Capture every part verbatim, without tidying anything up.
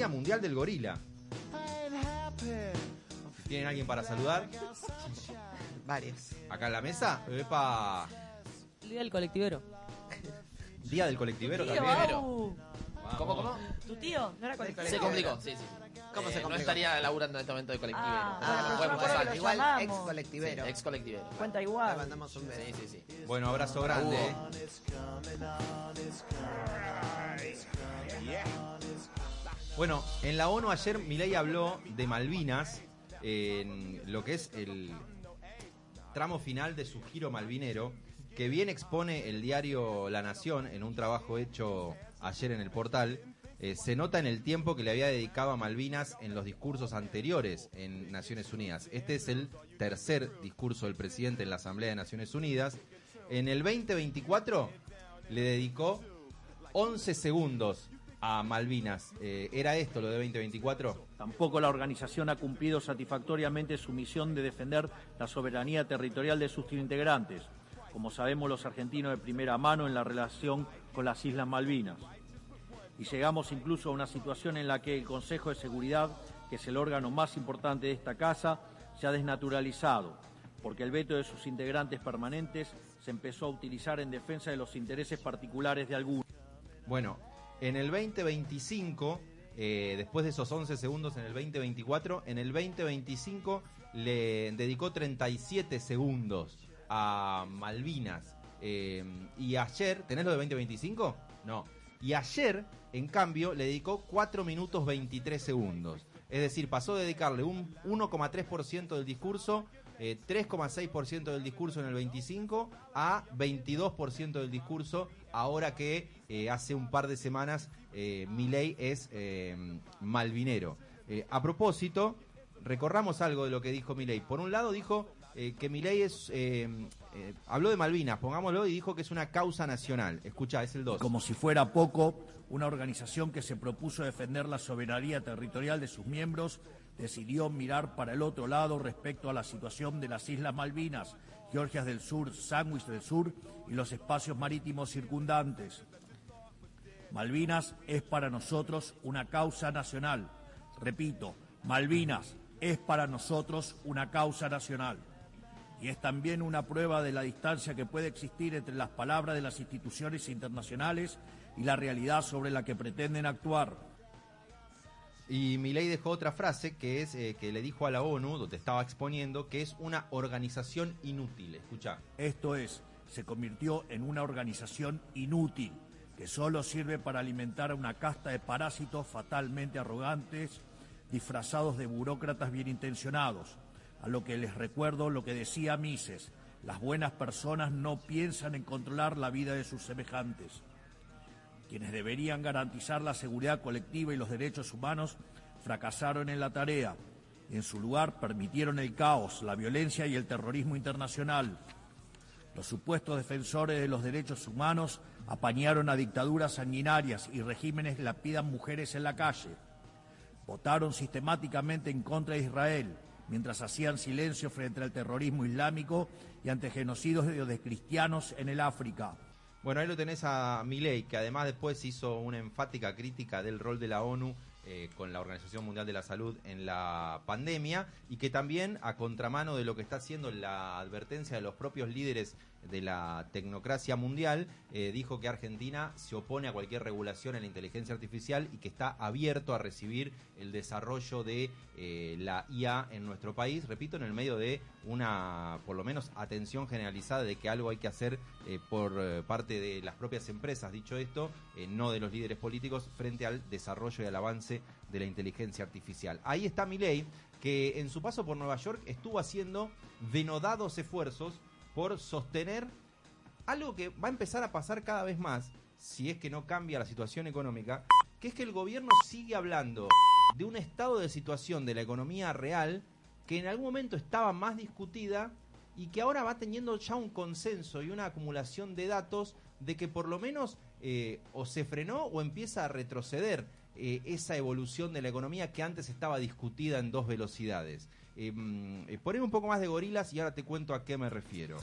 Día Mundial del Gorila. ¿Tienen alguien para saludar? Varios. ¿Acá en la mesa? ¡Epa! Día del colectivero. Día del colectivero Tío, también. au. ¿Cómo, cómo? ¿Tu tío? ¿No era colectivero? Se complicó, sí, sí. ¿Cómo se Eh, complicó? No estaría laburando en este momento de colectivero. Ah, Bueno, Ah, podemos bueno, pasar. pero lo igual llamamos. ex colectivero. Sí, ex colectivero. Cuenta Le igual. mandamos un beso. Sí, sí, sí. Bueno, abrazo grande. ¿eh? Bueno, en la ONU ayer Milei habló de Malvinas, en lo que es el tramo final de su giro malvinero, que bien expone el diario La Nación en un trabajo hecho ayer en el portal. Eh, se nota en el tiempo que le había dedicado a Malvinas en los discursos anteriores en Naciones Unidas. Este es el tercer discurso del presidente en la Asamblea de Naciones Unidas. En el veinte veinticuatro le dedicó once segundos a Malvinas. Eh, ¿Era esto lo de veinte veinticuatro? Tampoco la organización ha cumplido satisfactoriamente su misión de defender la soberanía territorial de sus integrantes, como sabemos los argentinos de primera mano en la relación con las Islas Malvinas. Y llegamos incluso a una situación en la que el Consejo de Seguridad, que es el órgano más importante de esta casa, se ha desnaturalizado, porque el veto de sus integrantes permanentes se empezó a utilizar en defensa de los intereses particulares de algunos. Bueno, en el veinte veinticinco, eh, después de esos once segundos en el veinte veinticuatro, en el veinte veinticinco le dedicó treinta y siete segundos a Malvinas. Eh, y ayer, ¿tenés lo de veinte veinticinco? No. Y ayer, en cambio, le dedicó cuatro minutos veintitrés segundos. Es decir, pasó de dedicarle un uno coma tres por ciento del discurso, eh, tres coma seis por ciento del discurso en el veinticinco, a veintidós por ciento del discurso, ahora que eh, hace un par de semanas eh, Milei es eh, malvinero. Eh, a propósito, recorramos algo de lo que dijo Milei. Por un lado dijo eh, que Milei es, eh, eh, habló de Malvinas, pongámoslo, y dijo que es una causa nacional. Escuchá, es el dos. Como si fuera poco, una organización que se propuso defender la soberanía territorial de sus miembros decidió mirar para el otro lado respecto a la situación de las Islas Malvinas, Georgias del Sur, Sandwich del Sur y los espacios marítimos circundantes. Malvinas es para nosotros una causa nacional. Repito, Malvinas es para nosotros una causa nacional. Y es también una prueba de la distancia que puede existir entre las palabras de las instituciones internacionales y la realidad sobre la que pretenden actuar. Y Milei dejó otra frase que es eh, que le dijo a la ONU, donde estaba exponiendo, que es una organización inútil. Escuchá. Esto es, se convirtió en una organización inútil, que solo sirve para alimentar a una casta de parásitos fatalmente arrogantes, disfrazados de burócratas bien intencionados. A lo que les recuerdo lo que decía Mises: las buenas personas no piensan en controlar la vida de sus semejantes. Quienes deberían garantizar la seguridad colectiva y los derechos humanos fracasaron en la tarea. En su lugar permitieron el caos, la violencia y el terrorismo internacional. Los supuestos defensores de los derechos humanos apañaron a dictaduras sanguinarias y regímenes que lapidan mujeres en la calle. Votaron sistemáticamente en contra de Israel, mientras hacían silencio frente al terrorismo islámico y ante genocidios de cristianos en el África. Bueno, ahí lo tenés a Milei, que además después hizo una enfática crítica del rol de la ONU eh, con la Organización Mundial de la Salud en la pandemia, y que también, a contramano de lo que está haciendo la advertencia de los propios líderes de la tecnocracia mundial, eh, dijo que Argentina se opone a cualquier regulación en la inteligencia artificial y que está abierto a recibir el desarrollo de eh, la I A en nuestro país, repito, en el medio de una, por lo menos, atención generalizada de que algo hay que hacer eh, por eh, parte de las propias empresas, dicho esto, eh, no de los líderes políticos, frente al desarrollo y al avance de la inteligencia artificial. Ahí está Milei, que en su paso por Nueva York estuvo haciendo denodados esfuerzos por sostener algo que va a empezar a pasar cada vez más, si es que no cambia la situación económica, que es que el gobierno sigue hablando de un estado de situación de la economía real que en algún momento estaba más discutida y que ahora va teniendo ya un consenso y una acumulación de datos de que por lo menos eh, o se frenó o empieza a retroceder eh, esa evolución de la economía que antes estaba discutida en dos velocidades. Eh, eh, poneme un poco más de gorilas y ahora te cuento a qué me refiero.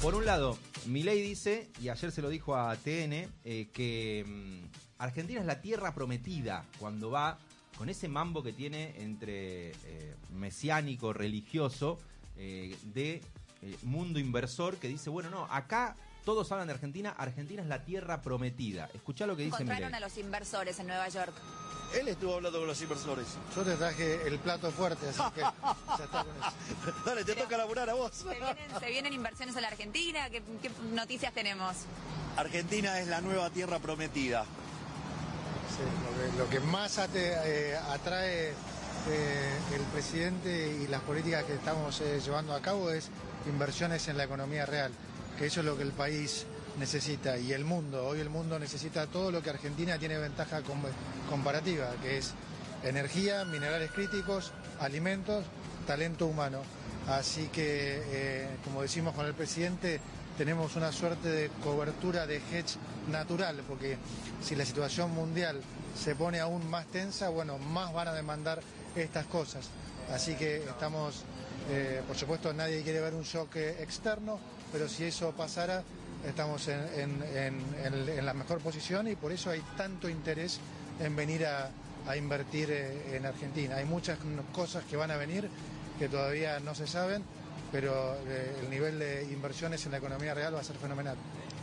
Por un lado, Milei dice, y ayer se lo dijo a T N, eh, que mm, Argentina es la tierra prometida cuando va con ese mambo que tiene entre eh, mesiánico, religioso, eh, de eh, mundo inversor, que dice, bueno, no, acá todos hablan de Argentina, Argentina es la tierra prometida. Escuchá lo que dice Milei. Encontraron a los inversores en Nueva York. Él estuvo hablando con los inversores. Yo te traje el plato fuerte, así que ya está con eso. Dale, te toca laburar a vos. ¿Se vienen, se vienen inversiones a la Argentina? ¿Qué, qué noticias tenemos? Argentina es la nueva tierra prometida. Sí, lo, que, lo que más ate- eh, atrae eh, el presidente y las políticas que estamos eh, llevando a cabo es inversiones en la economía real, que eso es lo que el país necesita y el mundo. Hoy el mundo necesita todo lo que Argentina tiene ventaja com- comparativa, que es energía, minerales críticos, alimentos, talento humano. Así que, eh, como decimos con el presidente, tenemos una suerte de cobertura de hedge natural, porque si la situación mundial se pone aún más tensa, bueno, más van a demandar estas cosas. Así que estamos, eh, por supuesto, nadie quiere ver un shock eh, externo, pero si eso pasara, estamos en, en, en, en, en la mejor posición y por eso hay tanto interés en venir a, a invertir eh, en Argentina. Hay muchas cosas que van a venir que todavía no se saben, pero eh, el nivel de inversiones en la economía real va a ser fenomenal.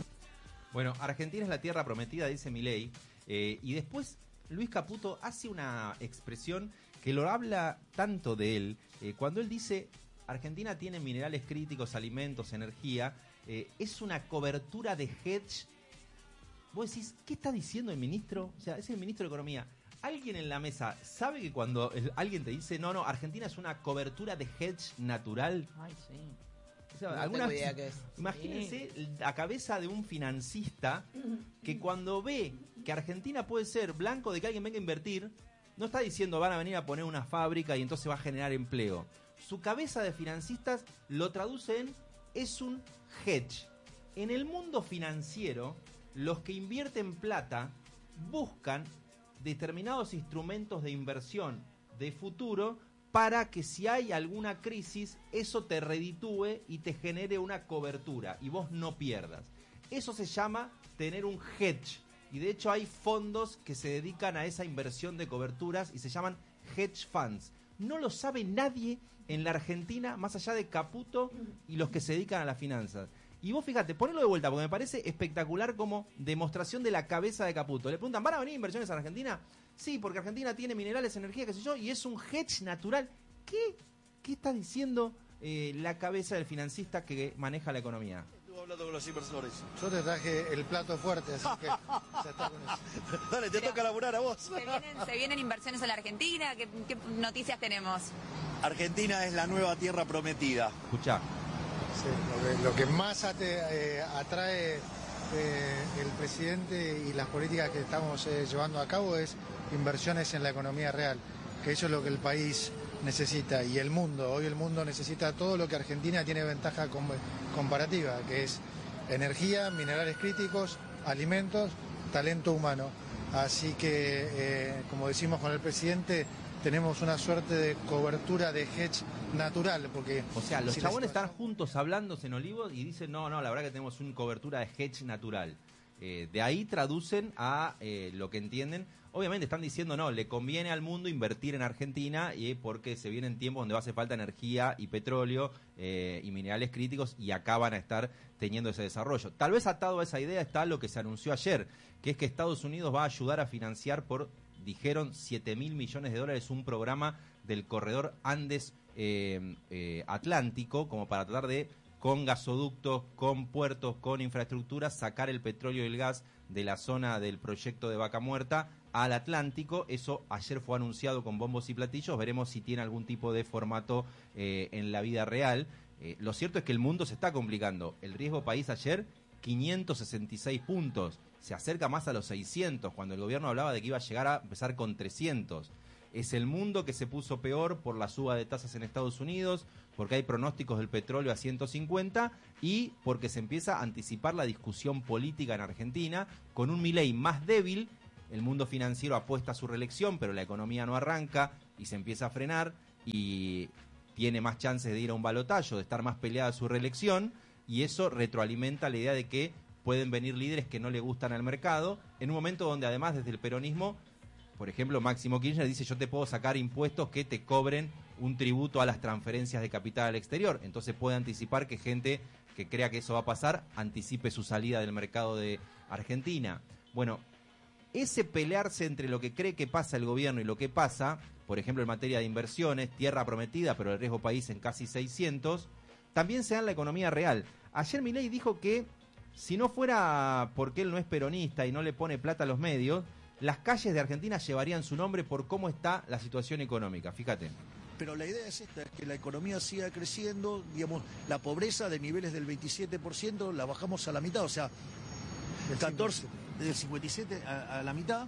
Bueno, Argentina es la tierra prometida, dice Milei, eh, y después Luis Caputo hace una expresión que lo habla tanto de él, eh, cuando él dice, Argentina tiene minerales críticos, alimentos, energía, eh, es una cobertura de hedge. Vos decís, ¿qué está diciendo el ministro? O sea, es el ministro de Economía. ¿Alguien en la mesa sabe que cuando el, alguien te dice, no, no, Argentina es una cobertura de hedge natural? Ay, sí. O sea, No alguna tengo idea vez- qué es. Imagínense la cabeza de un financista que cuando ve que Argentina puede ser blanco de que alguien venga a invertir, no está diciendo van a venir a poner una fábrica y entonces va a generar empleo. Su cabeza de financistas lo traduce en es un hedge. En el mundo financiero, los que invierten plata buscan determinados instrumentos de inversión de futuro para que si hay alguna crisis, eso te reditúe y te genere una cobertura y vos no pierdas. Eso se llama tener un hedge. Y de hecho hay fondos que se dedican a esa inversión de coberturas y se llaman hedge funds. No lo sabe nadie en la Argentina, más allá de Caputo y los que se dedican a las finanzas. Y vos fíjate, ponelo de vuelta, porque me parece espectacular como demostración de la cabeza de Caputo. Le preguntan, ¿van a venir inversiones a Argentina? Sí, porque Argentina tiene minerales, energía, qué sé yo, y es un hedge natural. ¿Qué, qué está diciendo eh, la cabeza del financista que maneja la economía? Estuvo hablando con los inversores. Yo te traje el plato fuerte, así que ya está con eso. Dale, te toca laburar a vos. ¿Se vienen, se vienen inversiones a la Argentina? ¿Qué, qué noticias tenemos? Argentina es la nueva tierra prometida. Escuchá. Sí, lo, que, lo que más ate- eh, atrae eh, el presidente y las políticas que estamos eh, llevando a cabo es inversiones en la economía real, que eso es lo que el país necesita y el mundo. Hoy el mundo necesita todo lo que Argentina tiene ventaja com- comparativa, que es energía, minerales críticos, alimentos, talento humano. Así que, eh, como decimos con el presidente, tenemos una suerte de cobertura de hedge natural, porque... O sea, los si la chabones situación- están juntos hablándose en Olivos y dicen, no, no, la verdad que tenemos una cobertura de hedge natural. Eh, de ahí traducen a eh, lo que entienden. Obviamente están diciendo, no, le conviene al mundo invertir en Argentina y porque se vienen tiempos donde va a hacer falta energía y petróleo eh, y minerales críticos y acá van a estar teniendo ese desarrollo. Tal vez atado a esa idea está lo que se anunció ayer, que es que Estados Unidos va a ayudar a financiar por, dijeron, siete mil millones de dólares un programa del corredor Andes eh, eh, Atlántico, como para tratar de, con gasoductos, con puertos, con infraestructura, sacar el petróleo y el gas de la zona del proyecto de Vaca Muerta al Atlántico. Eso ayer fue anunciado con bombos y platillos. Veremos si tiene algún tipo de formato eh, en la vida real. Eh, lo cierto es que el mundo se está complicando. El riesgo país ayer, quinientos sesenta y seis puntos. Se acerca más a los seiscientos, cuando el gobierno hablaba de que iba a llegar a empezar con trescientos. Es el mundo que se puso peor por la suba de tasas en Estados Unidos, porque hay pronósticos del petróleo a ciento cincuenta y porque se empieza a anticipar la discusión política en Argentina con un Milei más débil. El mundo financiero apuesta a su reelección, pero la economía no arranca y se empieza a frenar y tiene más chances de ir a un balotaje, de estar más peleada su reelección. y eso retroalimenta la idea de que pueden venir líderes que no le gustan al mercado, en un momento donde además desde el peronismo, por ejemplo, Máximo Kirchner dice: yo te puedo sacar impuestos que te cobren un tributo a las transferencias de capital al exterior. Entonces puede anticipar que gente que crea que eso va a pasar anticipe su salida del mercado de Argentina. Bueno, ese pelearse entre lo que cree que pasa el gobierno y lo que pasa, por ejemplo en materia de inversiones, tierra prometida, pero el riesgo país en casi seiscientos, también se da en la economía real. Ayer Milei dijo que si no fuera porque él no es peronista y no le pone plata a los medios, las calles de Argentina llevarían su nombre por cómo está la situación económica. Fíjate. Pero la idea es esta, es que la economía siga creciendo, digamos, la pobreza de niveles del veintisiete por ciento la bajamos a la mitad, o sea, catorce, del cincuenta y siete por ciento a, a la mitad,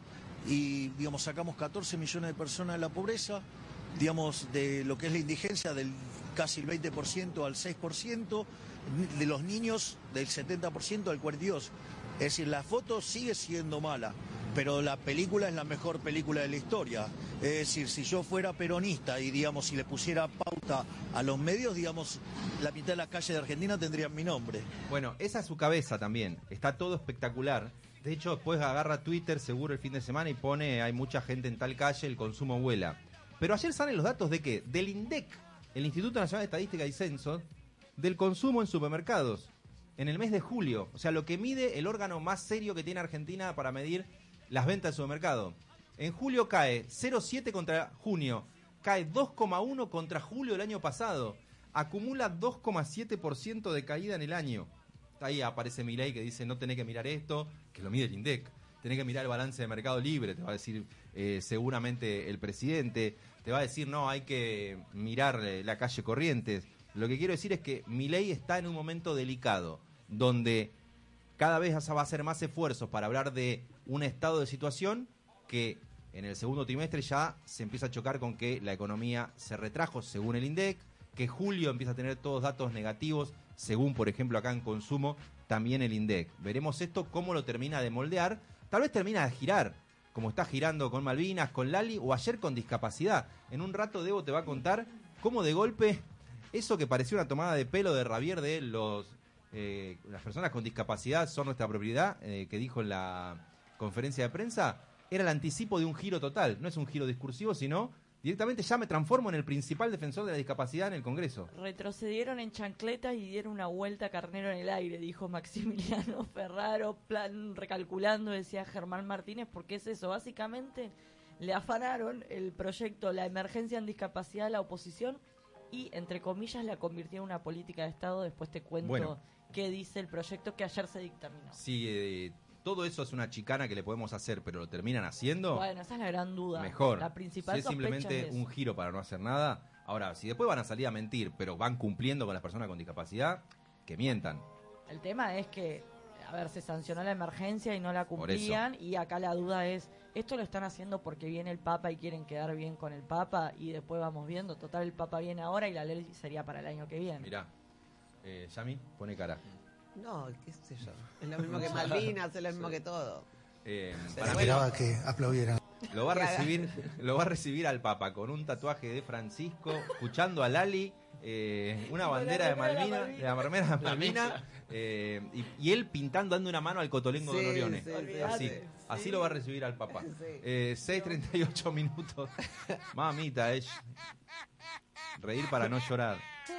y digamos sacamos catorce millones de personas de la pobreza, digamos, de lo que es la indigencia del casi el veinte por ciento al seis por ciento, de los niños del setenta por ciento al cuarenta y dos por ciento. Es decir, la foto sigue siendo mala, pero la película es la mejor película de la historia. Es decir, si yo fuera peronista y, digamos, si le pusiera pauta a los medios, digamos, la mitad de las calles de Argentina tendrían mi nombre. Bueno, esa es su cabeza también. Está todo espectacular. De hecho, después agarra Twitter seguro el fin de semana y pone: hay mucha gente en tal calle, el consumo vuela. Pero ayer salen los datos de ¿qué? Del INDEC, el Instituto Nacional de Estadística y Censos, del consumo en supermercados, en el mes de julio. O sea, lo que mide el órgano más serio que tiene Argentina para medir las ventas del supermercado. En julio cae cero coma siete contra junio, cae dos coma uno contra julio del año pasado, acumula dos coma siete por ciento de caída en el año. Ahí aparece Milei que dice: no tenés que mirar esto, que lo mide el INDEC, tenés que mirar el balance de Mercado Libre, te va a decir eh, seguramente el presidente, te va a decir: no, hay que mirar eh, la calle Corrientes. Lo que quiero decir es que Milei está en un momento delicado, donde cada vez va a hacer más esfuerzos para hablar de un estado de situación que en el segundo trimestre ya se empieza a chocar con que la economía se retrajo según el INDEC, que julio empieza a tener todos datos negativos según, por ejemplo, acá en consumo también el INDEC. Veremos esto cómo lo termina de moldear, tal vez termina de girar, como está girando con Malvinas, con Lali o ayer con discapacidad. En un rato Debo te va a contar cómo de golpe eso que parecía una tomada de pelo de Ravier de los eh, las personas con discapacidad son nuestra propiedad, eh, que dijo en la conferencia de prensa, era el anticipo de un giro total. No es un giro discursivo, sino directamente ya me transformo en el principal defensor de la discapacidad en el Congreso. Retrocedieron en chancletas y dieron una vuelta carnero en el aire, dijo Maximiliano Ferraro, plan recalculando, decía Germán Martínez, porque es eso, básicamente le afanaron el proyecto, la emergencia en discapacidad a la oposición y, entre comillas, la convirtieron en una política de Estado. Después te cuento bueno, qué dice el proyecto que ayer se dictaminó. Sí, eh, todo eso es una chicana que le podemos hacer, pero lo terminan haciendo. Bueno, esa es la gran duda. Mejor. La principal si es sospecha simplemente es un giro para no hacer nada. Ahora, si después van a salir a mentir, pero van cumpliendo con las personas con discapacidad, que mientan. El tema es que, a ver, se sancionó la emergencia y no la cumplían, y acá la duda es, ¿esto lo están haciendo porque viene el Papa y quieren quedar bien con el Papa y después vamos viendo? Total, el Papa viene ahora y la ley sería para el año que viene. Mirá, eh, Yami, pone cara. No, qué sé yo. Es lo mismo que Malvinas, es lo mismo que todo. Eh, Pero para mí Esperaba que aplaudieran. lo va a recibir, lo va a recibir al Papa con un tatuaje de Francisco, escuchando a Lali, eh, una bandera de Malvina, de la remera de Malvina, eh, y, y él pintando, dando una mano al cotolengo Sí, de Orione. sí, sí, así, sí. así lo va a recibir al Papa. Sí. Eh, seis treinta y ocho minutos. Mamita, es reír para no llorar.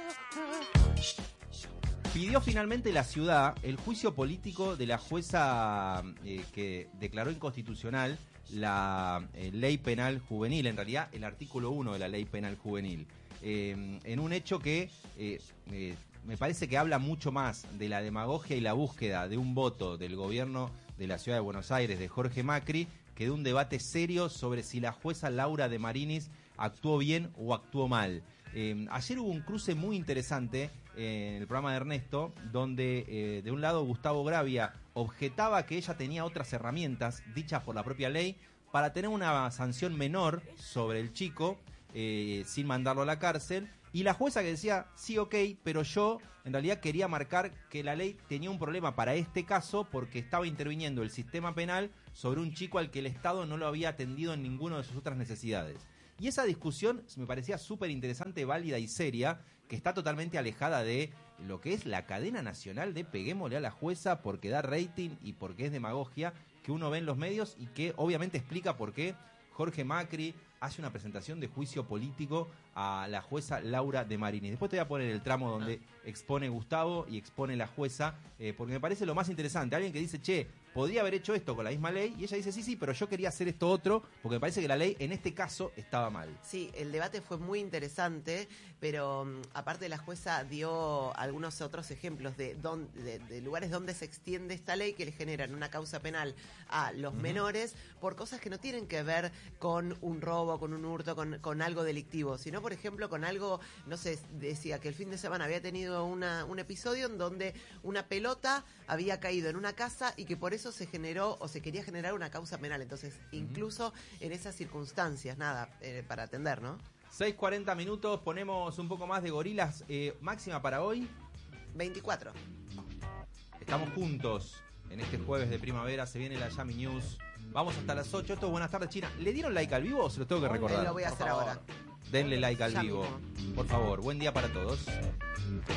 Pidió finalmente la ciudad el juicio político de la jueza eh, que declaró inconstitucional la eh, ley penal juvenil, en realidad el artículo uno de la ley penal juvenil, eh, en un hecho que eh, eh, me parece que habla mucho más de la demagogia y la búsqueda de un voto del gobierno de la ciudad de Buenos Aires, de Jorge Macri, que de un debate serio sobre si la jueza Laura de Marinis actuó bien o actuó mal. Eh, ayer hubo un cruce muy interesante eh, en el programa de Ernesto, donde eh, de un lado Gustavo Gravia objetaba que ella tenía otras herramientas dichas por la propia ley para tener una sanción menor sobre el chico, eh, sin mandarlo a la cárcel, y la jueza que decía, sí, ok, pero yo en realidad quería marcar que la ley tenía un problema para este caso porque estaba interviniendo el sistema penal sobre un chico al que el Estado no lo había atendido en ninguna de sus otras necesidades. Y esa discusión me parecía súper interesante, válida y seria, que está totalmente alejada de lo que es la cadena nacional de peguémosle a la jueza porque da rating y porque es demagogia que uno ve en los medios y que obviamente explica por qué Jorge Macri hace una presentación de juicio político a la jueza Laura de Marini. Después te voy a poner el tramo donde expone Gustavo y expone la jueza, eh, porque me parece lo más interesante. Alguien que dice, che, podría haber hecho esto con la misma ley, y ella dice, sí, sí, pero yo quería hacer esto otro, porque me parece que la ley en este caso estaba mal. Sí, el debate fue muy interesante, pero um, aparte la jueza dio algunos otros ejemplos de, don, de, de lugares donde se extiende esta ley que le generan una causa penal a los uh-huh. menores por cosas que no tienen que ver con un robo, con un hurto, con, con algo delictivo, sino por ejemplo con algo, no sé, decía que el fin de semana había tenido una, un episodio en donde una pelota había caído en una casa y que por eso se generó o se quería generar una causa penal. Entonces, uh-huh. incluso en esas circunstancias, nada, eh, para atender, ¿no? seis cuarenta minutos, ponemos un poco más de gorilas. Eh, máxima para hoy. veinticuatro. Estamos juntos en este jueves de primavera, se viene la Yami News. Vamos hasta las ocho. Esto es Buenas tardes, China. ¿Le dieron like al vivo o se lo tengo que recordar? Lo voy a hacer ahora. Denle like al Ya vivo. mismo. Por favor, buen día para todos.